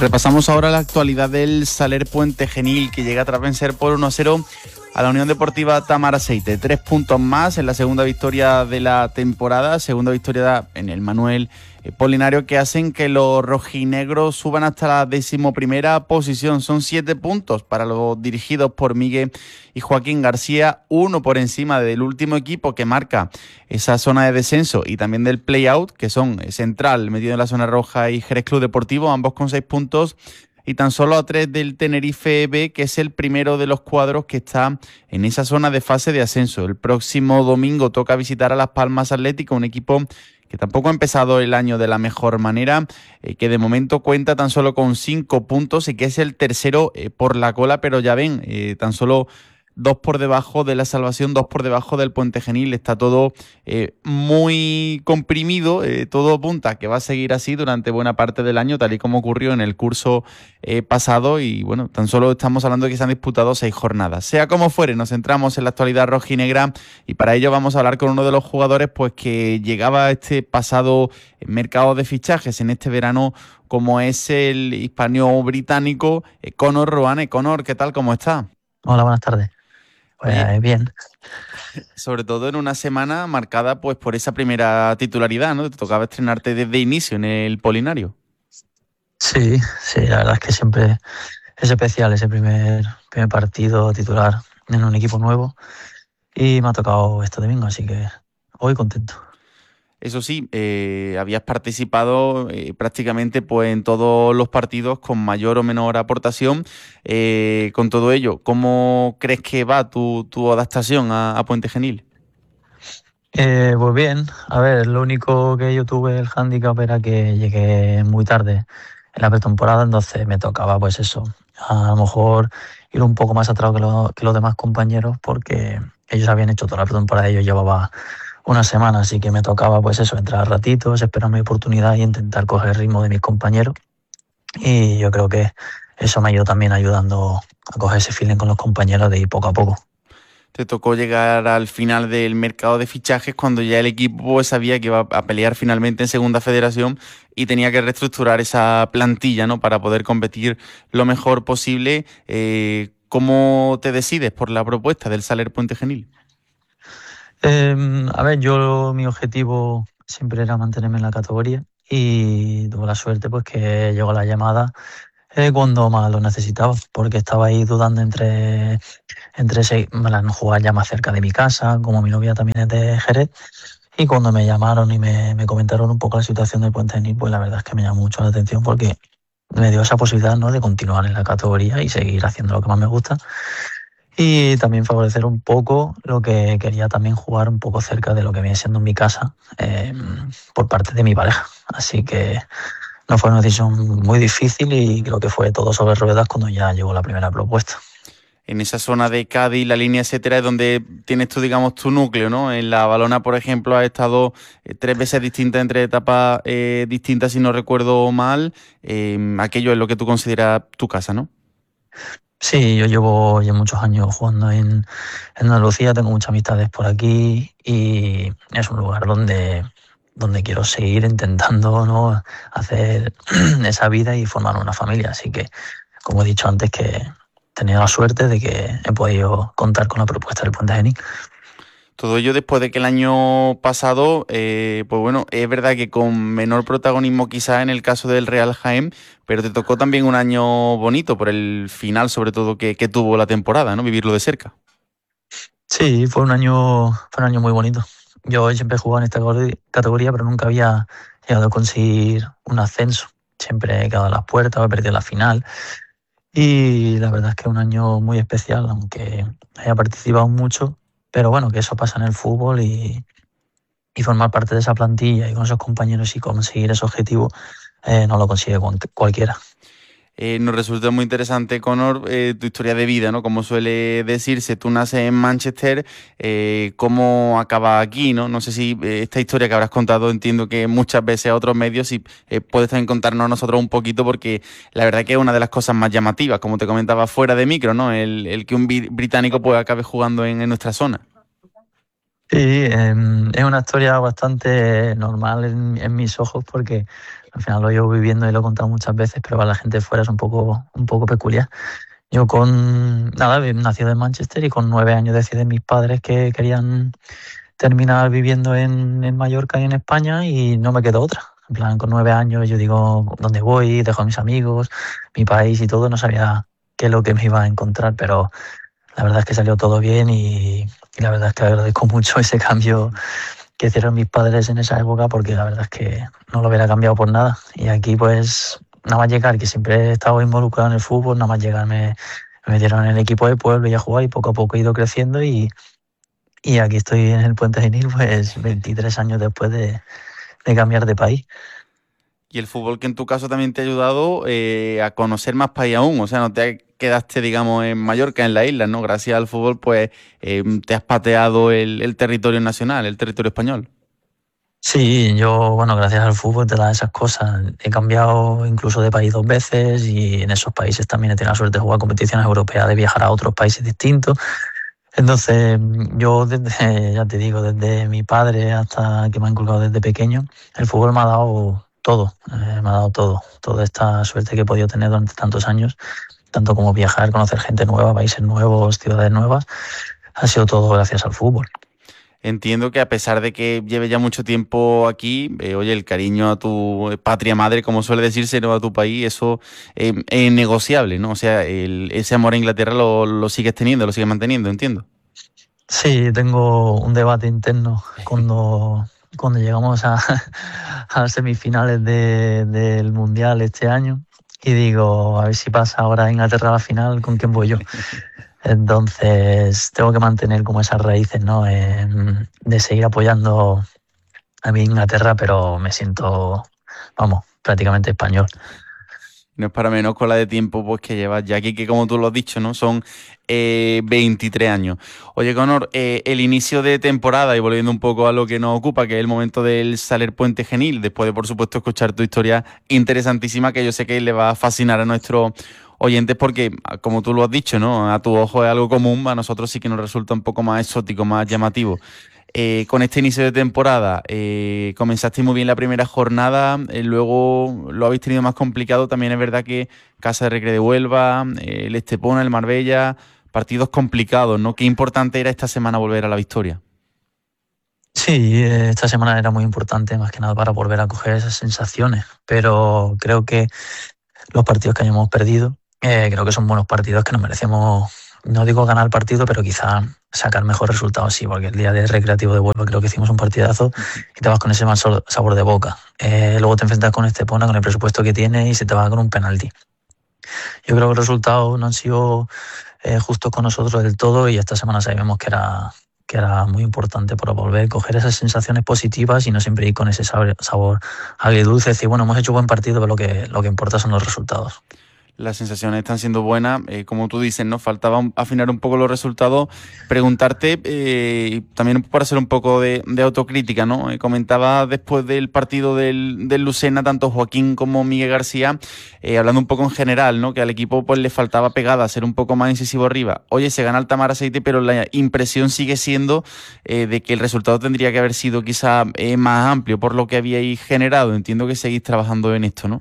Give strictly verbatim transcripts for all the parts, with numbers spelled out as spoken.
Repasamos ahora la actualidad del Saler Puente Genil, que llega tras vencer por uno a cero a la Unión Deportiva Tamaraceite. Tres puntos más en la segunda victoria de la temporada, segunda victoria en el Manuel Polinario, que hacen que los rojinegros suban hasta la decimoprimera posición. Son siete puntos para los dirigidos por Miguel y Joaquín García, uno por encima del último equipo que marca esa zona de descenso y también del play-out, que son Central, metido en la zona roja, y Jerez Club Deportivo, ambos con seis puntos. Y tan solo a tres del Tenerife B, que es el primero de los cuadros que está en esa zona de fase de ascenso. El próximo domingo toca visitar a Las Palmas Atlético, un equipo que tampoco ha empezado el año de la mejor manera, eh, que de momento cuenta tan solo con cinco puntos y que es el tercero eh, por la cola, pero ya ven, eh, tan solo dos por debajo de la salvación, dos por debajo del Puente Genil. Está todo eh, muy comprimido, eh, todo apunta a que va a seguir así durante buena parte del año, tal y como ocurrió en el curso eh, pasado, y bueno, tan solo estamos hablando de que se han disputado seis jornadas. Sea como fuere, nos centramos en la actualidad rojinegra y para ello vamos a hablar con uno de los jugadores pues que llegaba a este pasado mercado de fichajes en este verano, como es el hispano-británico eh, Conor Roane. Conor, ¿qué tal? ¿Cómo está? Hola, buenas tardes. Pues Oye, bien. sobre todo en una semana marcada pues por esa primera titularidad, ¿no? Te tocaba estrenarte desde inicio en el Polinario. Sí, sí, la verdad es que siempre es especial ese primer, primer partido titular en un equipo nuevo y me ha tocado este domingo, así que hoy contento. Eso sí, eh, habías participado eh, prácticamente pues, en todos los partidos con mayor o menor aportación. Eh, con todo ello, ¿cómo crees que va tu, tu adaptación a, a Puente Genil? Eh, pues bien, a ver, lo único que yo tuve el hándicap era que llegué muy tarde en la pretemporada, entonces me tocaba pues eso, a lo mejor ir un poco más atrás que, lo, que los demás compañeros, porque ellos habían hecho toda la pretemporada y yo llevaba una semana, así que me tocaba pues eso, entrar a ratitos, esperar mi oportunidad y intentar coger el ritmo de mis compañeros. Y yo creo que eso me ha ido también ayudando a coger ese feeling con los compañeros de ir poco a poco. Te tocó llegar al final del mercado de fichajes cuando ya el equipo sabía que iba a pelear finalmente en Segunda Federación y tenía que reestructurar esa plantilla, ¿no? Para poder competir lo mejor posible. Eh, ¿Cómo te decides por la propuesta del Saler Puente Genil? Eh, a ver, yo mi objetivo siempre era mantenerme en la categoría y tuve la suerte pues que llegó la llamada eh, cuando más lo necesitaba, porque estaba ahí dudando entre, entre ese, bueno, jugar ya más cerca de mi casa, como mi novia también es de Jerez, y cuando me llamaron y me, me comentaron un poco la situación del Puente Genil, pues la verdad es que me llamó mucho la atención porque me dio esa posibilidad, ¿no?, de continuar en la categoría y seguir haciendo lo que más me gusta. Y también favorecer un poco lo que quería, también jugar un poco cerca de lo que viene siendo en mi casa eh, por parte de mi pareja. Así que no fue una decisión muy difícil y creo que fue todo sobre ruedas cuando ya llegó la primera propuesta. En esa zona de Cádiz, la línea, etcétera, es donde tienes tú, digamos, tu núcleo, ¿no? En la Valona, por ejemplo, has estado eh, tres veces distintas, entre etapas eh, distintas, si no recuerdo mal. Eh, aquello es lo que tú consideras tu casa, ¿no? Sí, yo llevo ya muchos años jugando en, en Andalucía, tengo muchas amistades por aquí y es un lugar donde, donde quiero seguir intentando, ¿no?, hacer esa vida y formar una familia. Así que, como he dicho antes, que he tenido la suerte de que he podido contar con la propuesta del Puente Genil. Todo ello después de que el año pasado, eh, pues bueno, es verdad que con menor protagonismo quizá en el caso del Real Jaén, pero te tocó también un año bonito por el final, sobre todo, que, que tuvo la temporada, ¿no? Vivirlo de cerca. Sí, fue un año, fue un año muy bonito. Yo siempre he jugado en esta categori- categoría, pero nunca había llegado a conseguir un ascenso. Siempre he quedado a las puertas, he perdido la final. Y la verdad es que es un año muy especial, aunque haya participado mucho. Pero bueno, que eso pasa en el fútbol y, y formar parte de esa plantilla y con esos compañeros y conseguir ese objetivo eh, no lo consigue cuan- cualquiera. Eh, nos resulta muy interesante, Conor, eh, tu historia de vida, ¿no? Como suele decirse, tú naces en Manchester, eh, ¿cómo acaba aquí, no? No sé si eh, esta historia que habrás contado, entiendo que muchas veces a otros medios, si eh, puedes también contarnos a nosotros un poquito, porque la verdad que es una de las cosas más llamativas, como te comentaba, fuera de micro, ¿no? El, el que un bi- británico pues acabe jugando en, en nuestra zona. Sí, eh, es una historia bastante normal en, en mis ojos porque al final lo llevo viviendo y lo he contado muchas veces, pero para la gente de fuera es un poco, un poco peculiar. Yo con, nada, nacido en Manchester y con nueve años decidí mis padres que querían terminar viviendo en, en Mallorca y en España y no me quedó otra. En plan, con nueve años yo digo, ¿dónde voy? Dejo a mis amigos, mi país y todo, no sabía qué es lo que me iba a encontrar, pero la verdad es que salió todo bien y, y la verdad es que agradezco mucho ese cambio que hicieron mis padres en esa época porque la verdad es que no lo hubiera cambiado por nada. Y aquí pues nada más llegar, que siempre he estado involucrado en el fútbol, nada más llegar me, me metieron en el equipo de pueblo y a jugar y poco a poco he ido creciendo y, y aquí estoy en el Puente Genil pues veintitrés años después de, de cambiar de país. Y el fútbol que en tu caso también te ha ayudado eh, a conocer más país aún, o sea, no te quedaste, digamos, en Mallorca, en la isla, ¿no? Gracias al fútbol, pues eh, te has pateado el, el territorio nacional, el territorio español. Sí, yo, bueno, gracias al fútbol te da esas cosas. He cambiado incluso de país dos veces y en esos países también he tenido la suerte de jugar competiciones europeas, de viajar a otros países distintos. Entonces, yo desde, ya te digo, desde mi padre hasta que me ha inculcado desde pequeño, el fútbol me ha dado todo, eh, me ha dado todo, toda esta suerte que he podido tener durante tantos años, tanto como viajar, conocer gente nueva, países nuevos, ciudades nuevas, ha sido todo gracias al fútbol. Entiendo que a pesar de que lleve ya mucho tiempo aquí, eh, oye, el cariño a tu patria madre, como suele decirse, no a tu país, eso eh, es innegociable, ¿no? O sea, el- ese amor a Inglaterra lo, lo sigues teniendo, lo sigues manteniendo, entiendo. Sí, tengo un debate interno cuando, cuando llegamos a, a las semifinales de- del Mundial este año y digo, a ver si pasa ahora Inglaterra a la final, ¿con quién voy yo? Entonces tengo que mantener como esas raíces, ¿no? Em, de seguir apoyando a mi Inglaterra, pero me siento, vamos, prácticamente español. No es para menos con la de tiempo pues que llevas ya aquí, que como tú lo has dicho, ¿no? Son eh, veintitrés años. Oye, Conor, eh, el inicio de temporada, y volviendo un poco a lo que nos ocupa, que es el momento del Saler Puente Genil, después de, por supuesto, escuchar tu historia interesantísima, que yo sé que le va a fascinar a nuestros oyentes porque, como tú lo has dicho, ¿no? A tu ojo es algo común, a nosotros sí que nos resulta un poco más exótico, más llamativo. Eh, con este inicio de temporada, eh, comenzasteis muy bien la primera jornada, eh, luego lo habéis tenido más complicado. También es verdad que Casa de Recre de Huelva, eh, el Estepona, el Marbella, partidos complicados, ¿no? Qué importante era esta semana volver a la victoria. Sí, eh, esta semana era muy importante, más que nada para volver a coger esas sensaciones, pero creo que los partidos que hayamos perdido, eh, creo que son buenos partidos que nos merecemos, no digo ganar el partido, pero quizá sacar mejor resultado, sí, porque el día de Recreativo de Huelva creo que hicimos un partidazo y te vas con ese mal sabor de boca. Eh, luego te enfrentas con Estepona, con el presupuesto que tiene y se te va con un penalti. Yo creo que los resultados no han sido eh, justos con nosotros del todo y esta semana sabemos que era, que era muy importante para volver a coger esas sensaciones positivas y no siempre ir con ese sabor, sabor agridulce, decir, bueno, hemos hecho buen partido, pero lo que, lo que importa son los resultados. Las sensaciones están siendo buenas, eh, como tú dices, ¿no? Faltaba un- afinar un poco los resultados. Preguntarte, eh, también para hacer un poco de, de autocrítica, ¿no? Eh, comentaba después del partido del, del Lucena, tanto Joaquín como Miguel García, eh, hablando un poco en general, ¿no? Que al equipo pues le faltaba pegada, ser un poco más incisivo arriba. Oye, se gana el Tamar Aceite, pero la impresión sigue siendo eh, de que el resultado tendría que haber sido quizá eh, más amplio por lo que habíais generado. Entiendo que seguís trabajando en esto, ¿no?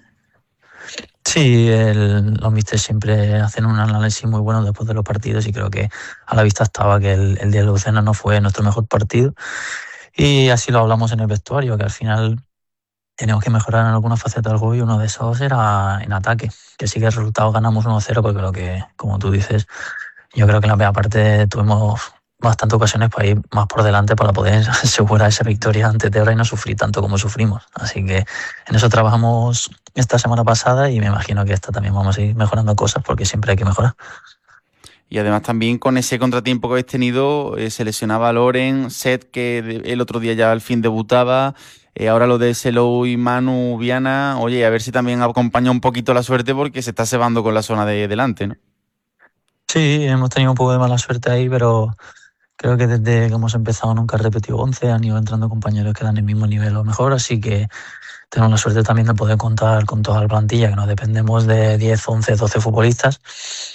Sí, el, los místers siempre hacen un análisis muy bueno después de los partidos y creo que a la vista estaba que el, el día de Lucena no fue nuestro mejor partido y así lo hablamos en el vestuario, que al final teníamos que mejorar en alguna faceta del juego y uno de esos era en ataque, que sí que el resultado ganamos uno cero porque lo que, como tú dices, yo creo que en la primera parte tuvimos bastantes ocasiones para ir más por delante para poder asegurar esa victoria ante Tebra y no sufrir tanto como sufrimos. Así que en eso trabajamos esta semana pasada y me imagino que esta también vamos a ir mejorando cosas porque siempre hay que mejorar. Y además también con ese contratiempo que habéis tenido, eh, se lesionaba a Loren, Seth, que de- el otro día ya al fin debutaba, eh, ahora lo de Selou y Manu Viana. Oye, a ver si también acompaña un poquito la suerte porque se está cebando con la zona de delante, ¿no? Sí, hemos tenido un poco de mala suerte ahí, pero creo que desde que hemos empezado nunca he repetido once, han ido entrando compañeros que dan el mismo nivel o mejor, así que tenemos la suerte también de poder contar con toda la plantilla, que no dependemos de diez, once, doce futbolistas.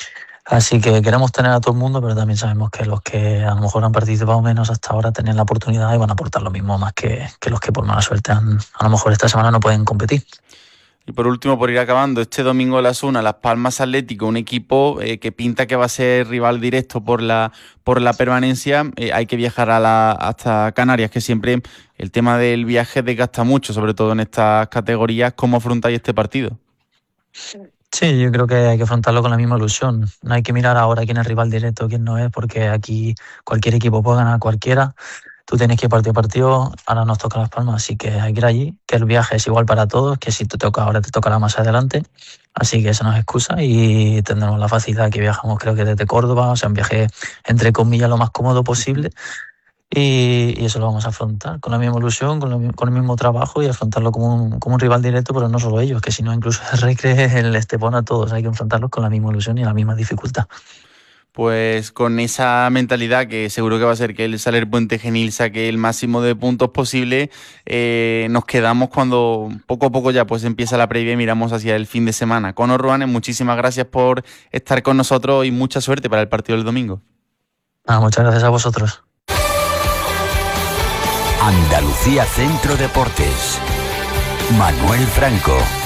Así que queremos tener a todo el mundo, pero también sabemos que los que a lo mejor han participado menos hasta ahora tienen la oportunidad y van a aportar lo mismo más que, que los que por mala suerte han, a lo mejor esta semana no pueden competir. Y por último, por ir acabando, este domingo Las Una, Las Palmas Atlético, un equipo eh, que pinta que va a ser rival directo por la por la permanencia. Eh, hay que viajar a la, hasta Canarias, que siempre el tema del viaje desgasta mucho, sobre todo en estas categorías. ¿Cómo afrontáis este partido? Sí, yo creo que hay que afrontarlo con la misma ilusión. No hay que mirar ahora quién es rival directo, quién no es, porque aquí cualquier equipo puede ganar a cualquiera. Tú tienes que ir partido a partido, ahora nos toca Las Palmas, así que hay que ir allí, que el viaje es igual para todos, que si te toca ahora te tocará más adelante, así que eso no es excusa y tendremos la facilidad que viajamos creo que desde Córdoba, o sea, un viaje entre comillas lo más cómodo posible y, y eso lo vamos a afrontar con la misma ilusión, con, lo, con el mismo trabajo y afrontarlo como un, como un rival directo, pero no solo ellos, que si no incluso el Recre, el Estepona, todos hay que enfrentarlos con la misma ilusión y la misma dificultad. Pues con esa mentalidad que seguro que va a ser que el Saler Puente Genil saque el máximo de puntos posible, eh, nos quedamos cuando poco a poco ya pues empieza la previa y miramos hacia el fin de semana. Conor Ruanes, muchísimas gracias por estar con nosotros y mucha suerte para el partido del domingo. Ah, muchas gracias a vosotros. Andalucía Centro Deportes. Manuel Franco.